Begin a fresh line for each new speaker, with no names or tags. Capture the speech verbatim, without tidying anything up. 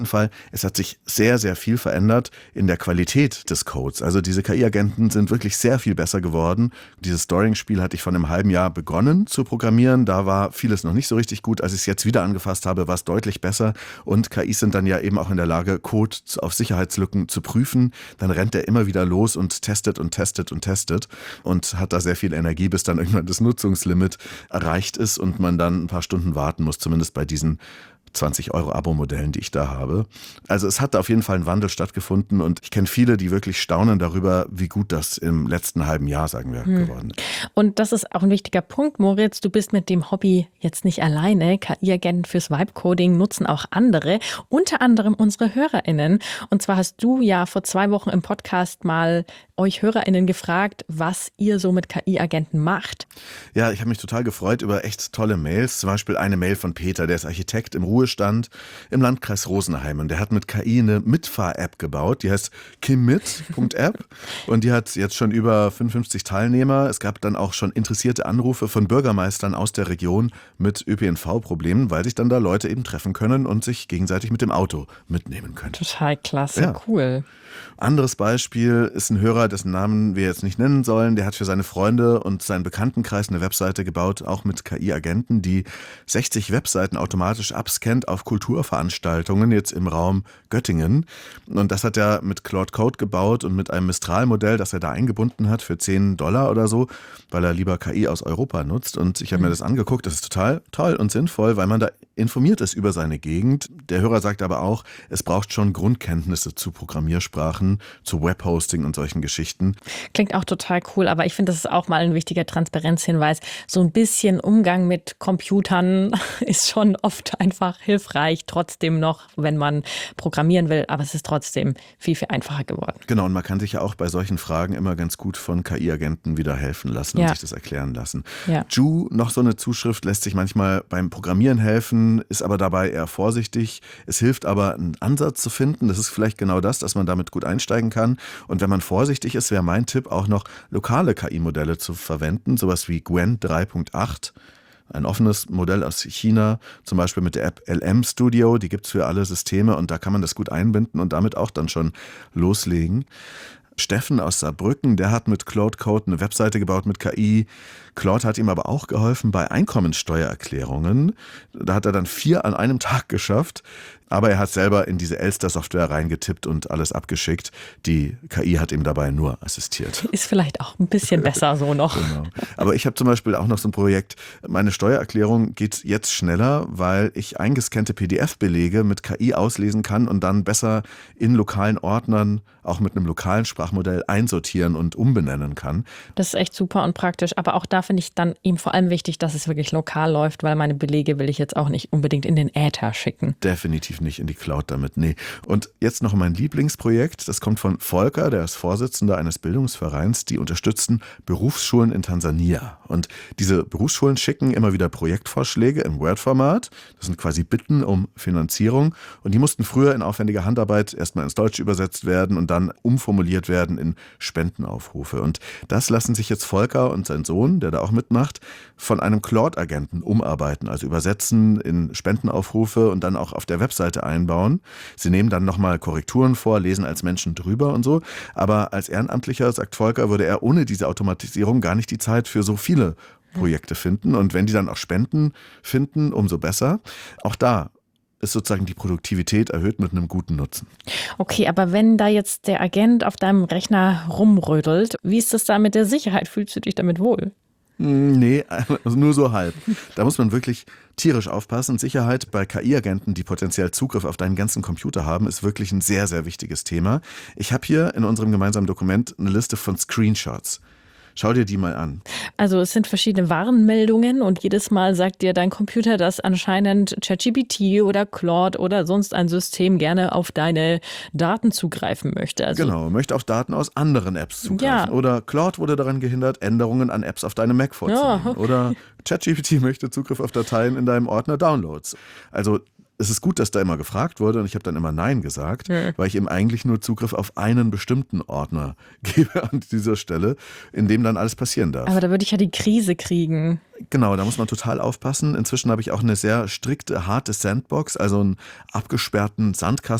Fall, es hat sich sehr, sehr viel verändert in der Qualität des Codes. Also diese K I-Agenten sind wirklich sehr viel besser geworden. Dieses Storing-Spiel hatte ich vor einem halben Jahr begonnen zu programmieren. Da war vieles noch nicht so richtig gut. Als ich es jetzt wieder angefasst habe, war es deutlich besser. Und K Is sind dann ja eben auch in der Lage, Code auf Sicherheitslücken zu prüfen. Dann rennt er immer wieder los und testet und testet und testet und hat da sehr viel Energie, bis dann irgendwann das Nutzungslimit erreicht ist und man dann ein paar Stunden warten muss, zumindest bei diesen zwanzig Euro Abo-Modellen, die ich da habe. Also es hat da auf jeden Fall ein Wandel stattgefunden und ich kenne viele, die wirklich staunen darüber, wie gut das im letzten halben Jahr, sagen wir, hm. geworden ist.
Und das ist auch ein wichtiger Punkt, Moritz. Du bist mit dem Hobby jetzt nicht alleine. K I-Agenten fürs Vibe-Coding nutzen auch andere, unter anderem unsere HörerInnen. Und zwar hast du ja vor zwei Wochen im Podcast mal euch HörerInnen gefragt, was ihr so mit K I-Agenten macht.
Ja, ich habe mich total gefreut über echt tolle Mails. Zum Beispiel eine Mail von Peter, der ist Architekt im Ruhestand im Landkreis Rosenheim. Und der hat mit K I eine Mitfahr-App gebaut, die heißt kimmit punkt app und die hat jetzt schon über fünfundfünfzig Teilnehmer. Es gab dann auch schon interessierte Anrufe von Bürgermeistern aus der Region mit Ö P N V-Problemen, weil sich dann da Leute eben treffen können und sich gegenseitig mit dem Auto mitnehmen können.
Total klasse,
ja.
Cool.
Anderes Beispiel ist ein Hörer, dessen Namen wir jetzt nicht nennen sollen. Der hat für seine Freunde und seinen Bekanntenkreis eine Webseite gebaut, auch mit K I-Agenten, die sechzig Webseiten automatisch abscannt auf Kulturveranstaltungen, jetzt im Raum Göttingen. Und das hat er mit Claude Code gebaut und mit einem Mistral-Modell, das er da eingebunden hat für zehn Dollar oder so, weil er lieber K I aus Europa nutzt. Und ich habe mhm. mir das angeguckt, das ist total toll und sinnvoll, weil man da informiert ist über seine Gegend. Der Hörer sagt aber auch, es braucht schon Grundkenntnisse zu Programmiersprachen, zu Webhosting und solchen Geschichten.
Klingt auch total cool, aber ich finde, das ist auch mal ein wichtiger Transparenzhinweis. So ein bisschen Umgang mit Computern ist schon oft einfach hilfreich, trotzdem noch, wenn man programmieren will, aber es ist trotzdem viel, viel einfacher geworden.
Genau, und man kann sich ja auch bei solchen Fragen immer ganz gut von K I-Agenten wieder helfen lassen
ja.
und sich das erklären lassen.
Ja.
Ju, noch so eine Zuschrift, lässt sich manchmal beim Programmieren helfen, ist aber dabei eher vorsichtig. Es hilft aber, einen Ansatz zu finden. Das ist vielleicht genau das, dass man damit gut einsteigen kann. Und wenn man vorsichtig ist, wäre mein Tipp auch noch, lokale K I-Modelle zu verwenden, sowas wie Gwen drei Punkt acht. Ein offenes Modell aus China, zum Beispiel mit der App L M Studio, die gibt es für alle Systeme und da kann man das gut einbinden und damit auch dann schon loslegen. Steffen aus Saarbrücken, der hat mit Claude Code eine Webseite gebaut mit K I. Claude hat ihm aber auch geholfen bei Einkommensteuererklärungen. Da hat er dann vier an einem Tag geschafft. Aber er hat selber in diese Elster-Software reingetippt und alles abgeschickt. Die K I hat ihm dabei nur assistiert.
Ist vielleicht auch ein bisschen besser so noch.
Genau. Aber ich habe zum Beispiel auch noch so ein Projekt. Meine Steuererklärung geht jetzt schneller, weil ich eingescannte P D F-Belege mit K I auslesen kann und dann besser in lokalen Ordnern, auch mit einem lokalen Sprachmodell, einsortieren und umbenennen kann.
Das ist echt super und praktisch. Aber auch da finde ich dann eben vor allem wichtig, dass es wirklich lokal läuft, weil meine Belege will ich jetzt auch nicht unbedingt in den Äther schicken.
Definitiv nicht in die Cloud damit, nee. Und jetzt noch mein Lieblingsprojekt, das kommt von Volker, der ist Vorsitzender eines Bildungsvereins, die unterstützen Berufsschulen in Tansania. Und diese Berufsschulen schicken immer wieder Projektvorschläge im Word-Format, das sind quasi Bitten um Finanzierung und die mussten früher in aufwendiger Handarbeit erstmal ins Deutsche übersetzt werden und dann umformuliert werden in Spendenaufrufe. Und das lassen sich jetzt Volker und sein Sohn, der da auch mitmacht, von einem Claude-Agenten umarbeiten, also übersetzen in Spendenaufrufe und dann auch auf der Webseite einbauen. Sie nehmen dann nochmal Korrekturen vor, lesen als Menschen drüber und so. Aber als Ehrenamtlicher, sagt Volker, würde er ohne diese Automatisierung gar nicht die Zeit für so viele Projekte finden. Und wenn die dann auch Spenden finden, umso besser. Auch da ist sozusagen die Produktivität erhöht mit einem guten Nutzen.
Okay, aber wenn da jetzt der Agent auf deinem Rechner rumrödelt, wie ist das da mit der Sicherheit? Fühlst du dich damit wohl?
Nee, also nur so halb. Da muss man wirklich tierisch aufpassen. Sicherheit bei K I-Agenten, die potenziell Zugriff auf deinen ganzen Computer haben, ist wirklich ein sehr, sehr wichtiges Thema. Ich habe hier in unserem gemeinsamen Dokument eine Liste von Screenshots. Schau dir die mal an.
Also es sind verschiedene Warnmeldungen und jedes Mal sagt dir dein Computer, dass anscheinend ChatGPT oder Claude oder sonst ein System gerne auf deine Daten zugreifen möchte. Also
genau, möchte auf Daten aus anderen Apps zugreifen. Ja. Oder Claude wurde daran gehindert, Änderungen an Apps auf deinem Mac vorzunehmen. Ja. Oder ChatGPT möchte Zugriff auf Dateien in deinem Ordner Downloads. Also es ist gut, dass da immer gefragt wurde und ich habe dann immer Nein gesagt, ja. weil ich eben eigentlich nur Zugriff auf einen bestimmten Ordner gebe an dieser Stelle, in dem dann alles passieren darf.
Aber da würde ich ja die Krise kriegen.
Genau, da muss man total aufpassen. Inzwischen habe ich auch eine sehr strikte, harte Sandbox, also einen abgesperrten Sandkasten